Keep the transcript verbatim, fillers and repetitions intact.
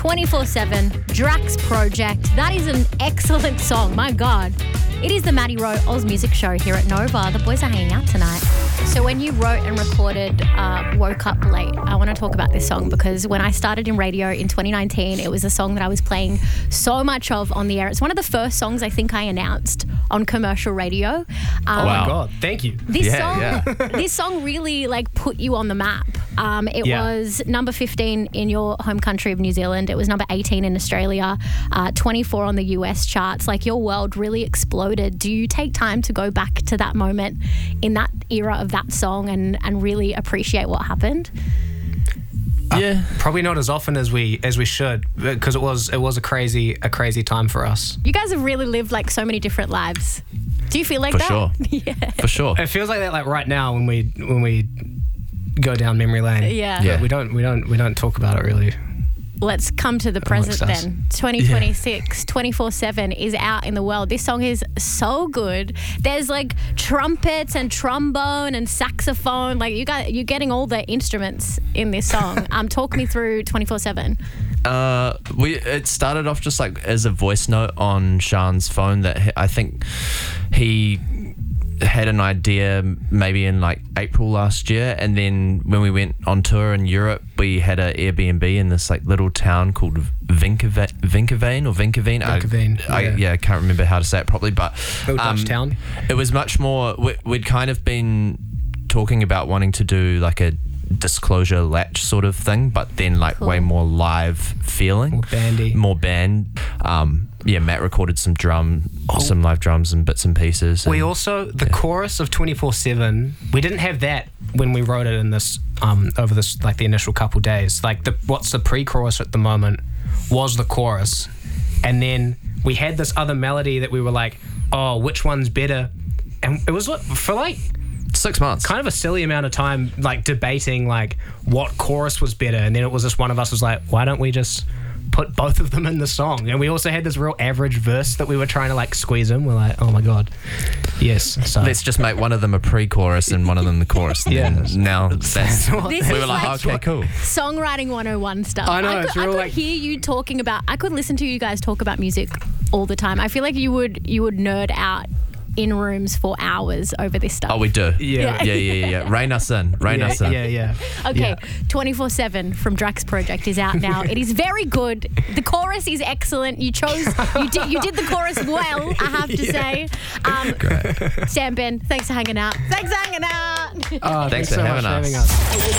twenty-four seven, Drax Project. That is an excellent song, my God. It is the Maddie Rowe Oz Music Show here at Nova. The boys are hanging out tonight. So when you wrote and recorded uh, Woke Up Late, I want to talk about this song because when I started in radio in twenty nineteen, it was a song that I was playing so much of on the air. It's one of the first songs I think I announced on commercial radio. Um, oh my God, thank you. This Yeah, song, yeah. this song really like put you on the map. Um, it Yeah. was number fifteen in your home country of New Zealand. It was number eighteen in Australia, uh, twenty-four on the U S charts. Like your world really exploded. Do you take time to go back to that moment in that era of that song and, and really appreciate what happened? Yeah. Probably not as often as we as we should because it was it was a crazy a crazy time for us. You guys have really lived like so many different lives. Do you feel like For that? sure. Yeah. For sure. It feels like that like right now when we when we go down memory lane. Yeah. Yeah. We don't we don't we don't talk about it really. Let's come to the present Amongst us. then. twenty twenty-six, twenty-four seven is out in the world. This song is so good. There's like trumpets and trombone and saxophone. Like you got, you're getting all the instruments in this song. Um, talk me through twenty-four seven. Uh, we it started off just like as a voice note on Sean's phone that he, I think he had an idea maybe in like April last year, and then when we went on tour in Europe, we had an Airbnb in this like little town called Vinkava- Vinkaveen or Vinkaveen. Vinkaveen, I, I, yeah. yeah, I can't remember how to say it properly, but Little Dutch town. It was much more. We, we'd kind of been talking about wanting to do like a Disclosure Latch sort of thing, but then like Cool. way more live feeling, More bandy. more band. Um, yeah, Matt recorded some drum, some live drums and bits and pieces. We and- also the chorus of twenty-four seven. We didn't have that when we wrote it in this um over this like the initial couple days. Like the what's the pre-chorus at the moment was the chorus, and then we had this other melody that we were like, oh, which one's better? And it was for like six months. kind of a silly amount of time like debating like what chorus was better, and then it was just one of us was like, why don't we just put both of them in the song? And we also had this real average verse that we were trying to like squeeze in. We're like, oh my God, yes. So Let's just make one of them a pre-chorus and one of them the chorus. And Yeah. then now that's This we is were like, like okay, cool. songwriting one oh one stuff. I know, I could, it's real I could like- hear you talking about, I could listen to you guys talk about music all the time. I feel like you would you would nerd out in rooms for hours over this stuff. Oh, we do. Yeah. yeah, yeah, yeah. yeah. Rein us in. Rein yeah, us in. yeah, yeah. Okay, Yeah. twenty-four seven from Drax Project is out now. It is very good. The chorus is excellent. You chose, you did, you did the chorus well, I have to say. Um, Great. Sam, Ben, thanks for hanging out. Thanks for hanging out. Oh, Thanks so for much having for us. having us.